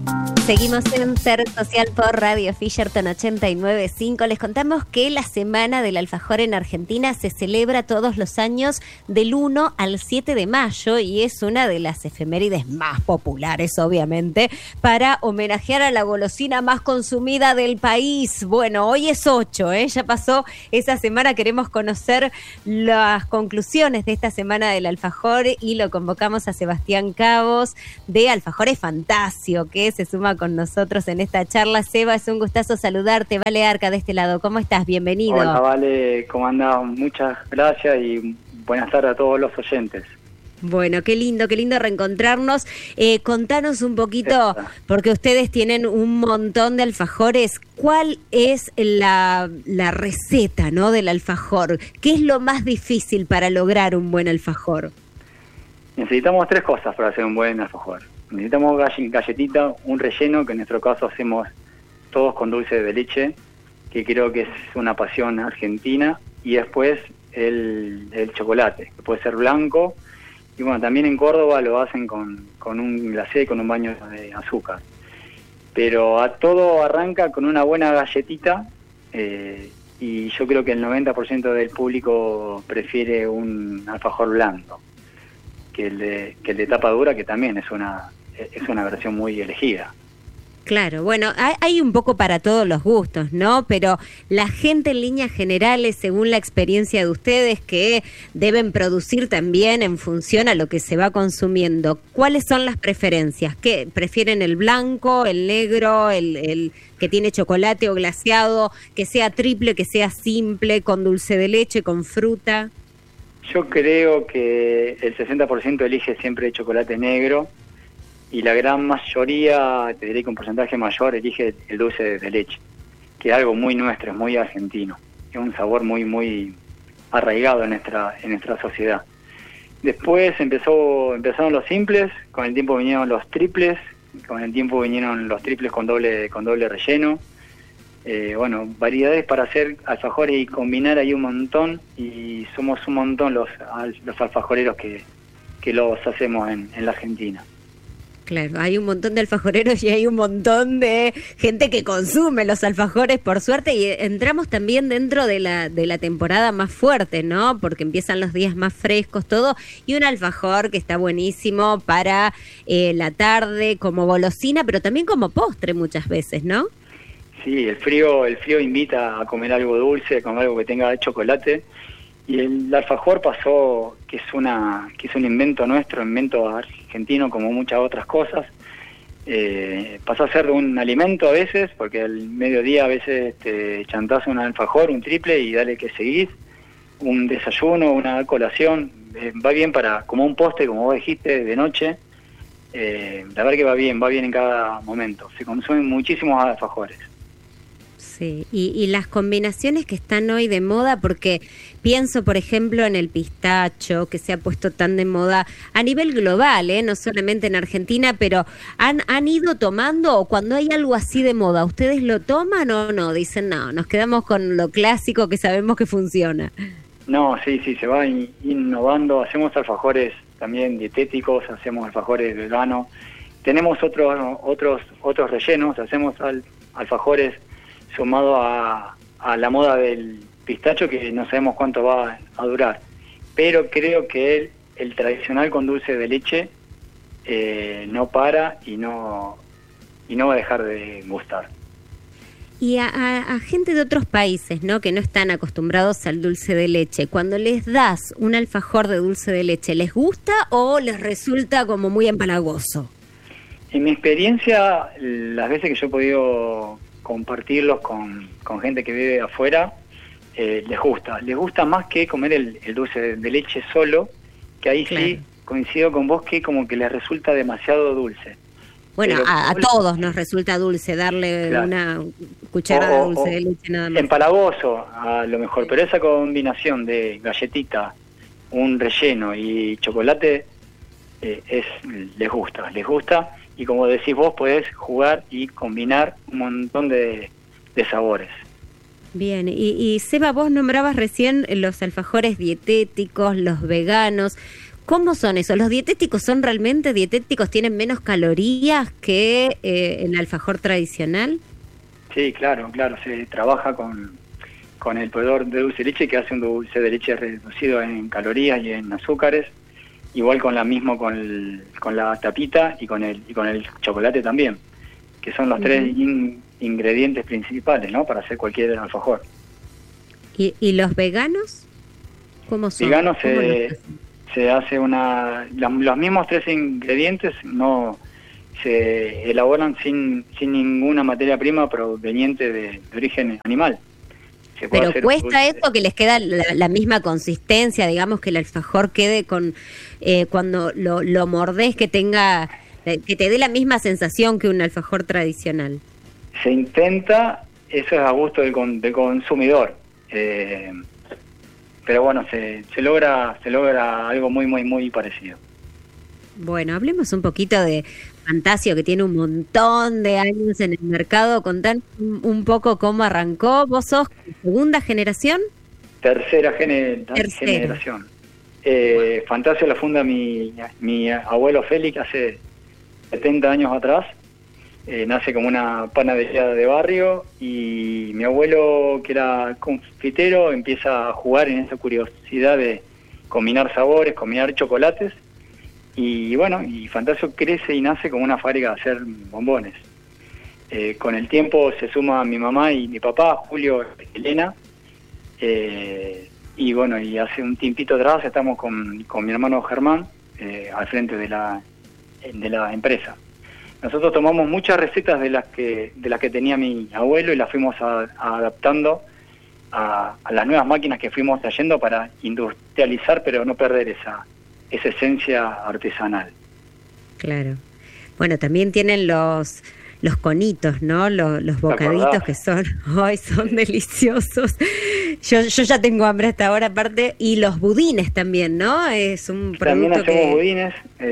Seguimos en Ser Social por Radio Fisherton 89.5. Les contamos que la Semana del Alfajor en Argentina se celebra todos los años del 1 al 7 de mayo y es una de las efemérides más populares, obviamente, para homenajear a la golosina más consumida del país. Bueno, hoy es 8, ya pasó esa semana. Queremos conocer las conclusiones de esta Semana del Alfajor y lo convocamos a Sebastián Cabos de Alfajores Fantasio, que se suma con nosotros en esta charla. Seba, es un gustazo saludarte. Vale Arca de este lado, ¿cómo estás? Bienvenido. Hola, Vale, ¿cómo andás? Muchas gracias y buenas tardes a todos los oyentes. Bueno, qué lindo reencontrarnos. Contanos un poquito, porque ustedes tienen un montón de alfajores. ¿Cuál es la receta, ¿no, del alfajor? ¿Qué es lo más difícil para lograr un buen alfajor? Necesitamos 3 cosas para hacer un buen alfajor. Necesitamos galletita, un relleno, que en nuestro caso hacemos todos con dulce de leche, que creo que es una pasión argentina, y después el chocolate, que puede ser blanco, y bueno, también en Córdoba lo hacen con un glacé y con un baño de azúcar. Pero a todo arranca con una buena galletita, y yo creo que el 90% del público prefiere un alfajor blando que el de tapa dura, que también es una versión muy elegida. Claro, bueno, hay un poco para todos los gustos, ¿no? Pero la gente en líneas generales, según la experiencia de ustedes, que deben producir también en función a lo que se va consumiendo, ¿cuáles son las preferencias? ¿Qué prefieren, el blanco, el negro, el que tiene chocolate o glaseado, que sea triple, que sea simple, con dulce de leche, con fruta? Yo creo que el 60% elige siempre chocolate negro y la gran mayoría, te diré que un porcentaje mayor, elige el dulce de leche, que es algo muy nuestro, es muy argentino, es un sabor muy arraigado en nuestra sociedad. Después empezaron los simples, con el tiempo vinieron los triples, con el tiempo vinieron los triples con doble relleno. Bueno, variedades para hacer alfajores y combinar ahí un montón, y somos un montón los alfajoreros que los hacemos en la Argentina. Claro, hay un montón de alfajoreros y hay un montón de gente que consume los alfajores, por suerte, y entramos también dentro de la temporada más fuerte, ¿no? Porque empiezan los días más frescos, todo, y un alfajor que está buenísimo para la tarde, como golosina, pero también como postre muchas veces, ¿no? Sí, el frío invita a comer algo dulce, a comer algo que tenga chocolate, y el alfajor pasó, que es un invento nuestro, invento argentino como muchas otras cosas, pasó a ser un alimento a veces, porque al mediodía a veces te chantás un alfajor, un triple, y dale que seguís, un desayuno, una colación, va bien como un postre, como vos dijiste, de noche. La verdad que va bien en cada momento, se consumen muchísimos alfajores. Sí, y las combinaciones que están hoy de moda, porque pienso, por ejemplo, en el pistacho, que se ha puesto tan de moda a nivel global, no solamente en Argentina, pero han ido tomando, o cuando hay algo así de moda, ¿ustedes lo toman o no? Dicen, no, nos quedamos con lo clásico que sabemos que funciona. No, sí, se va innovando, hacemos alfajores también dietéticos, hacemos alfajores veganos, tenemos otros rellenos, hacemos alfajores sumado a la moda del pistacho, que no sabemos cuánto va a durar, pero creo que el tradicional con dulce de leche no para y no va a dejar de gustar. Y a gente de otros países, ¿no?, que no están acostumbrados al dulce de leche, cuando les das un alfajor de dulce de leche, ¿les gusta o les resulta como muy empalagoso? En mi experiencia, las veces que yo he podido compartirlos con gente que vive afuera, les gusta más que comer el dulce de leche solo, que ahí claro. Sí coincido con vos que como que les resulta demasiado dulce. Bueno, a todos nos resulta dulce darle claro. Una cucharada de dulce de leche nada más. Empalagoso a lo mejor, pero esa combinación de galletita, un relleno y chocolate les gusta. Y como decís vos, podés jugar y combinar un montón de sabores. Bien, y Seba, vos nombrabas recién los alfajores dietéticos, los veganos. ¿Cómo son esos? ¿Los dietéticos son realmente dietéticos? ¿Tienen menos calorías que el alfajor tradicional? Sí, claro, se trabaja con el proveedor de dulce de leche, que hace un dulce de leche reducido en calorías y en azúcares, igual con la tapita y con el chocolate también, que son los tres ingredientes principales, ¿no?, para hacer cualquier alfajor. ¿Y los veganos? ¿Cómo son? Veganos se hace los mismos tres ingredientes, no se elaboran sin ninguna materia prima proveniente de origen animal. Pero cuesta eso, que les queda la misma consistencia, digamos, que el alfajor quede con cuando lo mordés, que te dé la misma sensación que un alfajor tradicional. Se intenta, eso es a gusto del consumidor, pero bueno, se logra algo muy muy muy parecido. Bueno, hablemos un poquito de Fantasio, que tiene un montón de años en el mercado. Contanos un poco cómo arrancó. ¿Vos sos segunda generación? Tercera generación. Fantasio la funda mi abuelo Félix hace 70 años atrás. Nace como una panadería de barrio y mi abuelo, que era confitero, empieza a jugar en esa curiosidad de combinar sabores, combinar chocolates. Y bueno, y Fantasio crece y nace como una fábrica de hacer bombones. Con el tiempo se suma mi mamá y mi papá, Julio y Elena. Y bueno, y hace un tiempito atrás estamos con mi hermano Germán al frente de la empresa. Nosotros tomamos muchas recetas de las que tenía mi abuelo y las fuimos adaptando a las nuevas máquinas que fuimos trayendo para industrializar, pero no perder esa esencia artesanal. Claro. Bueno, también tienen los conitos, ¿no? Los bocaditos que son deliciosos. Yo ya tengo hambre hasta ahora, aparte. Y los budines también, ¿no? Es un producto también hacemos budines.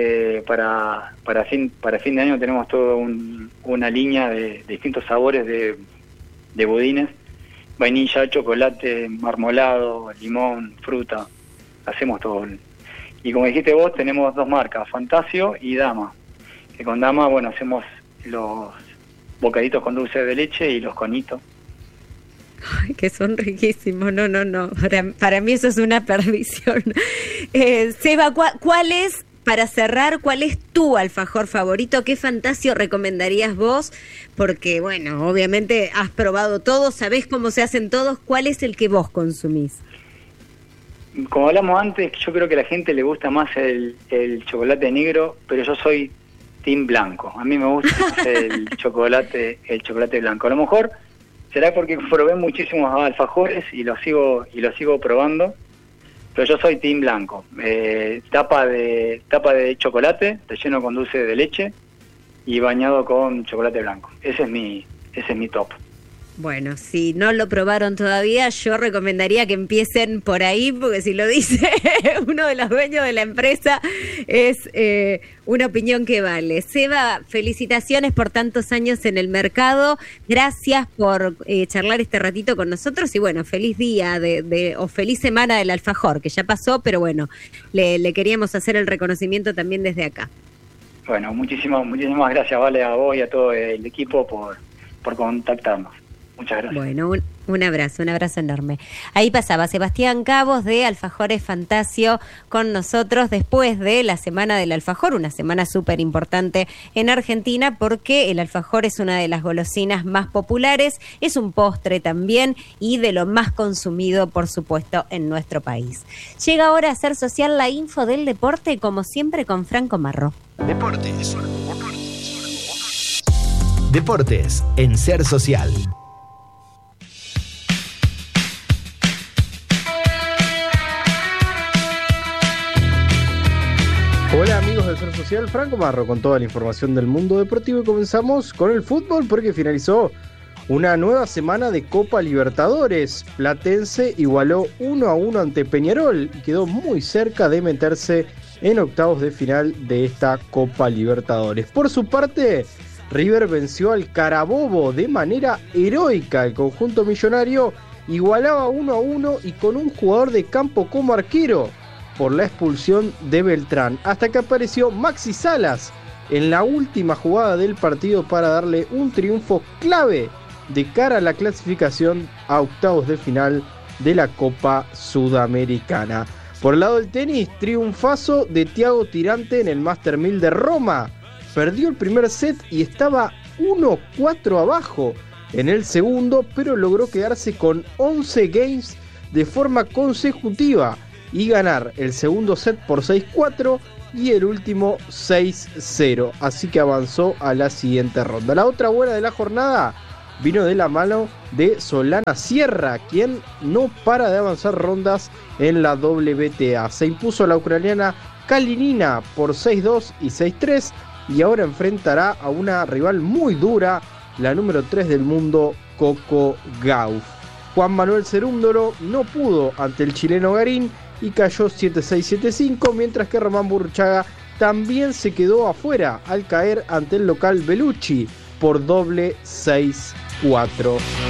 Para fin de año tenemos toda una línea de distintos sabores de budines. Vainilla, chocolate, marmolado, limón, fruta. Hacemos todo. Y como dijiste vos, tenemos dos marcas, Fantasio y Dama. Que con Dama, bueno, hacemos los bocaditos con dulce de leche y los conitos. Ay, que son riquísimos. No. Para mí eso es una perdición. Seba, para cerrar, ¿cuál es tu alfajor favorito? ¿Qué Fantasio recomendarías vos? Porque, bueno, obviamente has probado todos, sabés cómo se hacen todos. ¿Cuál es el que vos consumís? Como hablamos antes, yo creo que a la gente le gusta más el chocolate negro, pero yo soy team blanco. A mí me gusta el chocolate blanco. A lo mejor será porque probé muchísimos alfajores y los sigo probando, pero yo soy team blanco. Tapa de chocolate, relleno con dulce de leche y bañado con chocolate blanco. Ese es mi top. Bueno, si no lo probaron todavía, yo recomendaría que empiecen por ahí, porque si lo dice uno de los dueños de la empresa, es una opinión que vale. Seba, felicitaciones por tantos años en el mercado. Gracias por charlar este ratito con nosotros y bueno, feliz día o feliz semana del alfajor, que ya pasó, pero bueno, le queríamos hacer el reconocimiento también desde acá. Bueno, muchísimas gracias, Vale, a vos y a todo el equipo por contactarnos. Muchas gracias. Bueno, un abrazo enorme. Ahí pasaba Sebastián Cabos de Alfajores Fantasio con nosotros después de la Semana del Alfajor, una semana súper importante en Argentina porque el alfajor es una de las golosinas más populares, es un postre también y de lo más consumido, por supuesto, en nuestro país. Llega ahora a Ser Social la info del deporte, como siempre con Franco Marro. Deportes en Ser Social. Hola amigos de Ser Social, Franco Marro con toda la información del mundo deportivo y comenzamos con el fútbol porque finalizó una nueva semana de Copa Libertadores. Platense igualó 1-1 ante Peñarol y quedó muy cerca de meterse en octavos de final de esta Copa Libertadores. Por su parte, River venció al Carabobo de manera heroica. El conjunto millonario igualaba 1-1 y con un jugador de campo como arquero. por la expulsión de Beltrán, hasta que apareció Maxi Salas en la última jugada del partido para darle un triunfo clave de cara a la clasificación a octavos de final de la Copa Sudamericana. Por el lado del tenis, triunfazo de Thiago Tirante en el Master 1000 de Roma. Perdió el primer set y estaba 1-4 abajo en el segundo, pero logró quedarse con 11 games de forma consecutiva y ganar el segundo set por 6-4 y el último 6-0. Así que avanzó a la siguiente ronda. La otra buena de la jornada vino de la mano de Solana Sierra, quien no para de avanzar rondas en la WTA. Se impuso a la ucraniana Kalinina por 6-2 y 6-3 y ahora enfrentará a una rival muy dura, la número 3 del mundo, Coco Gauff. Juan Manuel Cerúndolo no pudo ante el chileno Garín y cayó 7-6, 7-5, mientras que Román Burruchaga también se quedó afuera al caer ante el local Bellucci por doble 6-4.